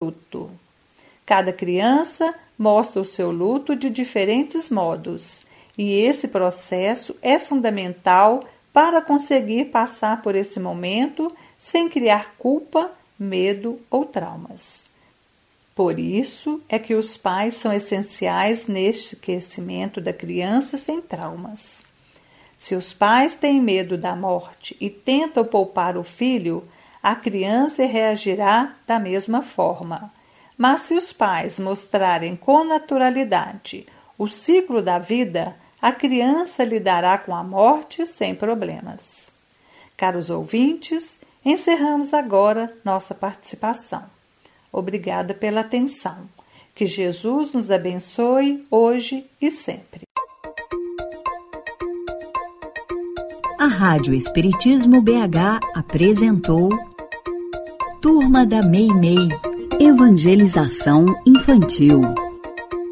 luto. Cada criança mostra o seu luto de diferentes modos, e esse processo é fundamental para conseguir passar por esse momento sem criar culpa, medo ou traumas. Por isso é que os pais são essenciais neste crescimento da criança sem traumas. Se os pais têm medo da morte e tentam poupar o filho, a criança reagirá da mesma forma. Mas se os pais mostrarem com naturalidade o ciclo da vida, a criança lidará com a morte sem problemas. Caros ouvintes, encerramos agora nossa participação. Obrigada pela atenção. Que Jesus nos abençoe hoje e sempre. A Rádio Espiritismo BH apresentou Turma da Meimei, Evangelização Infantil.